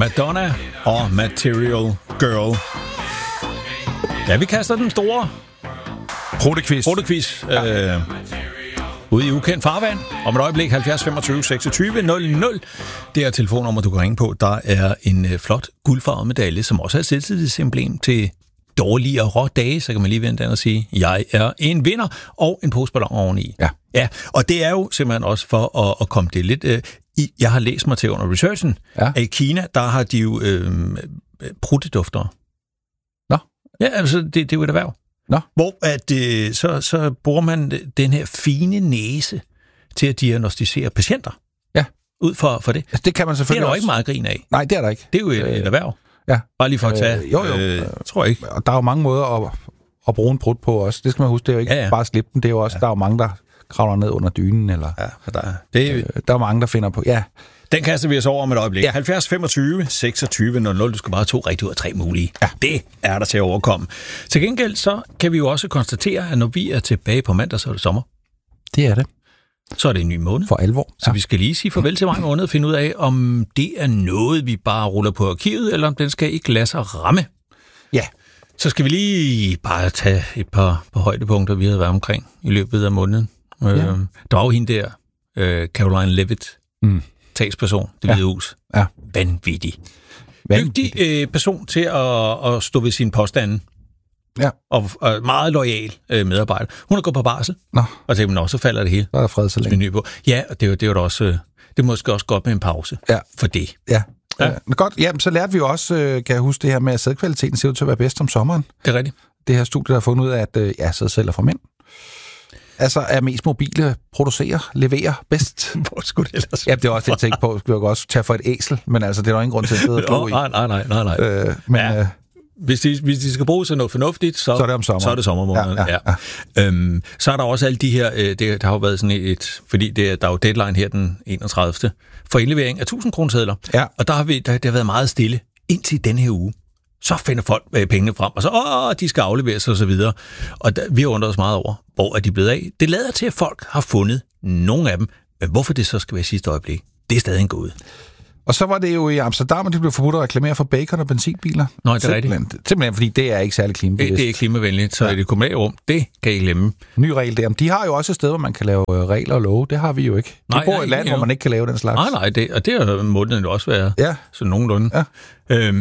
Madonna og Material Girl. Ja, vi kaster den store protoquiz ude i ukendt farvand. Om et øjeblik 70 25 26 00. Det er telefonnummer, du kan ringe på. Der er en flot guldfarvet medalje, som også er et selvtillidsemblem til dårligere dage. Så kan man lige vente den og sige, jeg er en vinder, og en poseballon oveni. Ja, og det er jo simpelthen også for at komme det lidt... Jeg har læst mig til under researchen, at i Kina, der har de jo prutteduftere. Nå? Ja, altså, det er jo et erhverv. Nå? Hvor at, så bruger man den her fine næse til at diagnostisere patienter. Ja. Ud for det. Altså, det kan man selvfølgelig. Det er der også ikke meget grin af. Nej, det er der ikke. Det er jo et erhverv. Ja. Bare lige for at tage... tror jeg ikke. Og der er jo mange måder at bruge en prut på også. Det skal man huske. Det er jo ikke bare at slippe den. Det er jo også, der er jo mange, der kravler ned under dynen. Eller, der er mange, der finder på... Ja. Den kaster vi os over om et øjeblik. 70 25 26 00. Du skal bare have 2 rigtige ud af 3 mulige. Ja. Det er der til at overkomme. Til gengæld så kan vi jo også konstatere, at når vi er tilbage på mandag, så er det sommer. Det er det. Så er det en ny måned. For alvor. Så vi skal lige sige farvel til mange måneder og finde ud af, om det er noget, vi bare ruller på arkivet, eller om den skal ikke lade sig ramme. Ja. Så skal vi lige bare tage et par højdepunkter, vi havde været omkring i løbet af måneden. Der var jo hende der, Caroline Levitt, talsperson, Det Hvide Hus. Ja. Vanvittig. Dygtig person til at stå ved sine påstande. Ja. Og meget loyal medarbejder. Hun har gået på barsel. Nå. Og tænkte, så falder det hele. Der er fred så længe. På. Ja, og det er jo også... det er måske også godt med en pause for det. Ja. Men godt, jamen, så lærte vi jo også, kan jeg huske, det her med, at sædkvaliteten ser ud til at være bedst om sommeren. Det er rigtigt. Det her studie, der har fundet ud af, at sædceller for mænd altså er mest mobile, producerer, leverer bedst. Hvor skulle det ellers? Ja, det er også det, jeg tænkte på. Skal vi også tage for et æsel, men altså, det er der ingen grund til at sidde og glo i. Nej. Hvis de skal bruge sig noget fornuftigt, så er det om sommeren. Så er det sommermåneden. Ja. Så er der også alle de her, der har jo været sådan et, fordi der er jo deadline her den 31. for indlevering af 1000 kronesedler. Ja. Og der har været meget stille indtil denne her uge. Så finder folk pengene frem, og så de skal afleveres og så videre. Og vi har undret os meget over, hvor er de blevet af. Det lader til, at folk har fundet nogle af dem, men hvorfor det så skal være i sidste øjeblik, det er stadig en gåde. Og så var det jo i Amsterdam, at de blev forbudt at reklamere for bacon og benzinbiler. Nå, det er rigtigt. Simpelthen, fordi det er ikke særlig klimabevidst. Det er klimavenligt, så i det kommunale rum, det kan I glemme. Ny regel der. De har jo også et sted, hvor man kan lave regler og love. Det har vi jo ikke. Vi bor i et land, hvor man ikke kan lave den slags. Nej, det har måden jo også været sådan nogenlunde. Ja.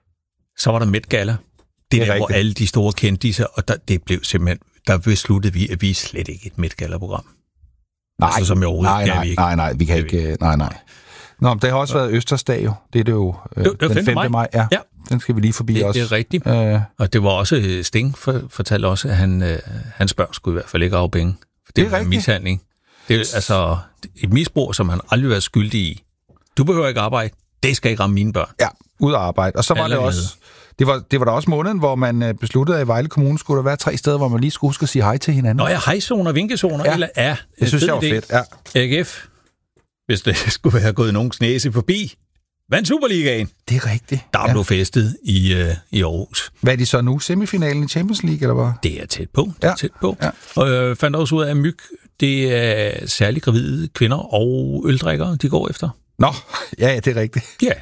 Så var der Met Gala. Det der, hvor alle de store kendiser, og det blev simpelthen, der besluttede vi, at vi er slet ikke et Met Gala-program. Nej, altså, som nej, vi kan ikke, nej. Nå, det har også været Østersdag jo. Det er det jo den 5. maj. Ja. Den skal vi lige forbi også. Det er rigtigt. Og det var også Sting fortalte også, at hans børn skulle i hvert fald ikke af penge. Det er en mishandling. Det er altså et misbrug, som han aldrig har været skyldig i. Du behøver ikke arbejde. Det skal ikke ramme mine børn. Ja, ud af arbejde. Og så var det også... Det var da også måneden, hvor man besluttede, at i Vejle Kommune skulle der være 3 steder, hvor man lige skulle huske at sige hej til hinanden. Nå ja, hejzoner, vinkezoner. Ja, eller, det synes jeg var fedt. Ja. AGF, hvis det skulle være gået nogen knæse forbi, vandt Superligaen. Det er rigtigt. Der blev festet i Aarhus. Hvad er de så nu? Semifinalen i Champions League, eller hvad? Det er tæt på. Ja. Og fandt også ud af, at myg, det er særligt gravide kvinder og øldrikkere, de går efter. Nå, ja, det er rigtigt. Ja.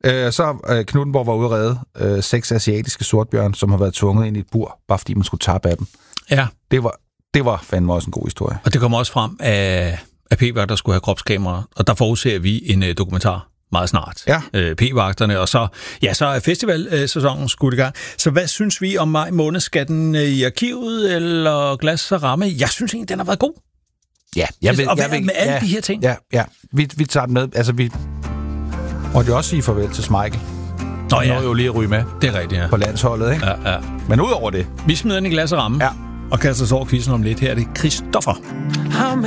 Så Knuthenborg var ude at redde 6 asiatiske sortbjørn, som har været tvunget ind i et bur, bare fordi man skulle tabe af dem. Ja. Det var fandme også en god historie. Og det kommer også frem af P-vagter, der skulle have kropskameraer, og der forudser vi en dokumentar meget snart. Ja. P-vagterne, og så er festivalsæsonen skudt i gang. Så hvad synes vi om maj måned? Skal den i arkivet, eller glas og ramme? Jeg synes egentlig, den har været god. Ja. Med alle de her ting. Ja. Vi tager den med. Altså, vi måtte jo også sige farvel til Schmeichel. Nå ja. Jo lige at ryge med. Det er rigtigt, ja. På landsholdet, ikke? Ja. Men udover det. Vi smider den i glas og ramme. Ja. Og kaster os over quizzen om lidt. Her er det Christoffer.